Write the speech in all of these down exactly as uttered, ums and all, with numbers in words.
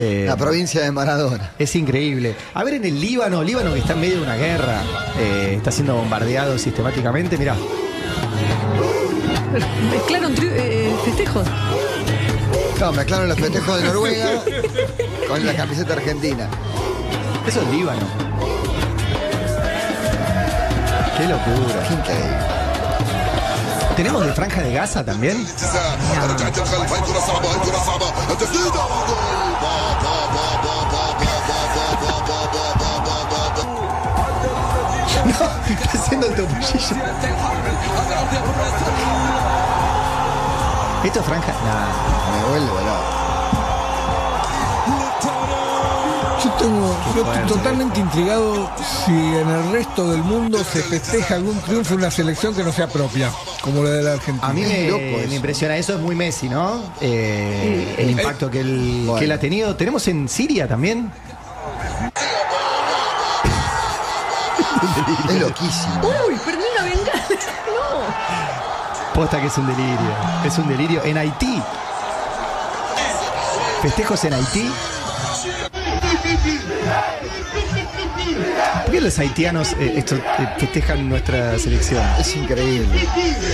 Eh, la provincia de Maradona. Es increíble. A ver, en el Líbano, Líbano que está en medio de una guerra, eh, está siendo bombardeado sistemáticamente, mirá. Mezclaron eh, festejos. No, mezclaron los festejos de Noruega con la camiseta argentina. Eso es Líbano. Qué locura. Qué increíble. ¿Tenemos de Franja de Gaza también? No, está haciendo el topollillo. ¿Esto es Franja? Nah. Me vuelvo loco. Yo tengo, Qué yo fuerte. estoy totalmente intrigado si en el resto del mundo se festeja algún triunfo en una selección que no sea propia, como la de la Argentina. A mí me, loco me eso. impresiona, eso es muy Messi, ¿no? Eh, el impacto que él, Bueno. que él ha tenido. ¿Tenemos en Siria también? Es loquísimo. Uy, perdí una bengala. No. Posta que es un delirio. Es un delirio. En Haití. Festejos en Haití. ¿Por qué los haitianos eh, esto, eh, festejan nuestra selección? Es increíble.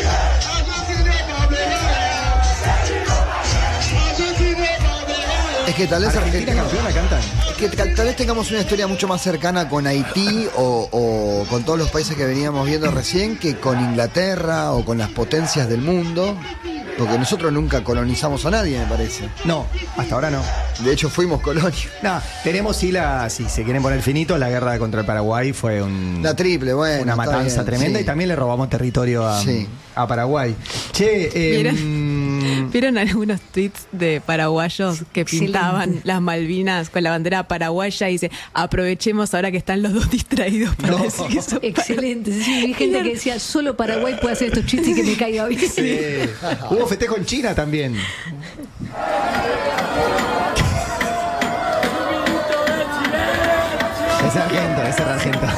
Es que tal vez Argentina Argentina, campeona cantan. que tal, tal vez tengamos una historia mucho más cercana con Haití o, o con todos los países que veníamos viendo recién que con Inglaterra o con las potencias del mundo. Porque nosotros nunca colonizamos a nadie, me parece. No, hasta ahora no. De hecho, fuimos colonia. No, tenemos sí la, si se quieren poner finito, la guerra contra el Paraguay fue un, La triple, bueno. una está matanza bien, tremenda sí. y también le robamos territorio a, Sí. a Paraguay. Che, eh, ¿Vieron algunos tweets de paraguayos que pintaban Excelente. las Malvinas con la bandera paraguaya y dice, aprovechemos ahora que están los dos distraídos para No. decir que son Excelente. Sí, vi gente que decía, solo Paraguay puede hacer estos chistes y que me caiga bien. sí. Hubo festejo en China también. Es argento, es argento.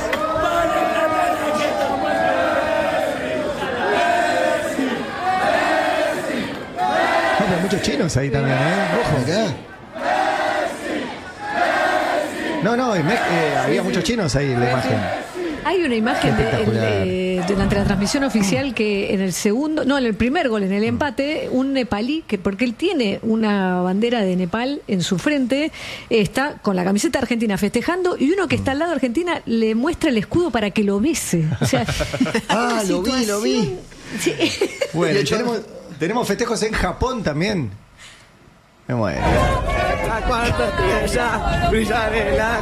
No, pero muchos chinos ahí también, ¿eh? Ojo. Mirá. No, no, en Mex- eh, había muchos chinos ahí en la imagen. Hay una imagen de- Espectacular. de- durante la transmisión oficial que en el segundo, no, en el primer gol, en el empate, un nepalí, que porque él tiene una bandera de Nepal en su frente, está con la camiseta argentina festejando y uno que está al lado de Argentina le muestra el escudo para que lo bese. O sea, Ah, una lo vi, lo vi. situación- Sí. Bueno, Y y el chavo- tenemos, tenemos festejos en Japón también. Me muero. La cuarta estrella brillará en la